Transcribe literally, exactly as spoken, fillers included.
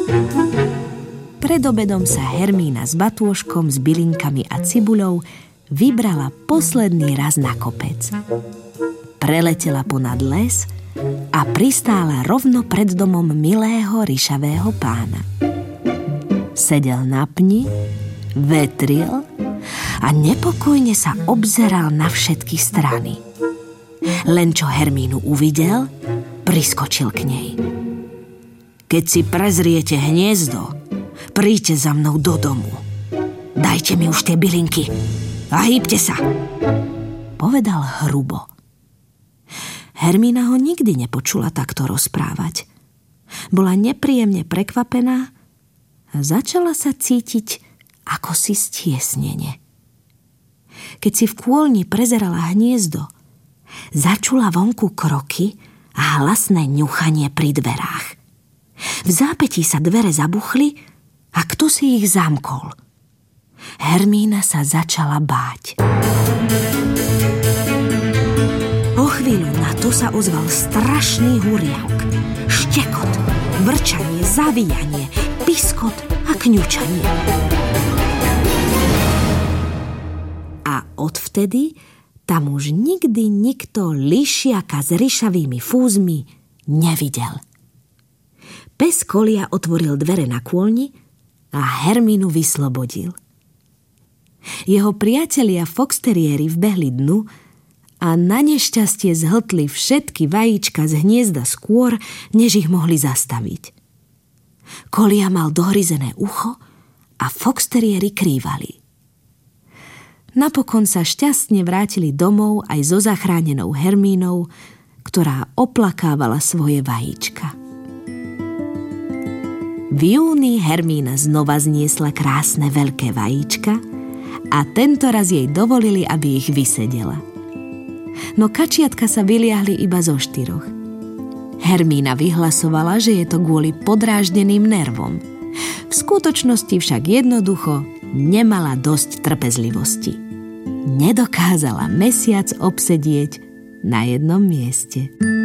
Pred obedom sa Hermína s batôžkom, s bylinkami a cibuľou vybrala posledný raz na kopec. Preletela ponad les a pristála rovno pred domom milého ryšavého pána. Sedel na pni, vetril a nepokojne sa obzeral na všetky strany. Len čo Hermínu uvidel, priskočil k nej. Keď si prezriete hniezdo, príďte za mnou do domu. Dajte mi už tie bylinky a hýbte sa, povedal hrubo. Hermína ho nikdy nepočula takto rozprávať. Bola nepríjemne prekvapená a začala sa cítiť ako si stiesnene. Keď si v kôlni prezerala hniezdo, začula vonku kroky a hlasné ňuchanie pri dverách. V zápätí sa dvere zabuchli a kto si ich zamkol. Hermína sa začala báť. Po chvíľu na to sa ozval strašný huriavk, štekot, vrčanie, zavíjanie, piskot a kňučanie. A odvtedy tam už nikdy nikto lišiaka s ryšavými fúzmi nevidel. Pes Kolia otvoril dvere na kôlni a Hermínu vyslobodil. Jeho priatelia foxteriéri vbehli dnu a na nešťastie zhltli všetky vajíčka z hniezda skôr, než ich mohli zastaviť. Kolia mal dohryzené ucho a foxteriéri krývali. Napokon sa šťastne vrátili domov aj so zachránenou Hermínou, ktorá oplakávala svoje vajíčka. V júni Hermína znova zniesla krásne veľké vajíčka a tento raz jej dovolili, aby ich vysedela. No kačiatka sa vyliahli iba zo štyroch. Hermína vyhlasovala, že je to kvôli podráždeným nervom. V skutočnosti však jednoducho nemala dosť trpezlivosti. Nedokázala mesiac obsedieť na jednom mieste.